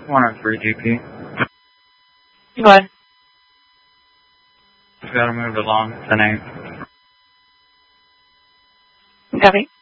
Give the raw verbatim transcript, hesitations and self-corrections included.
one oh three G P. Go ahead. Just gotta move along. ten eight. Copy.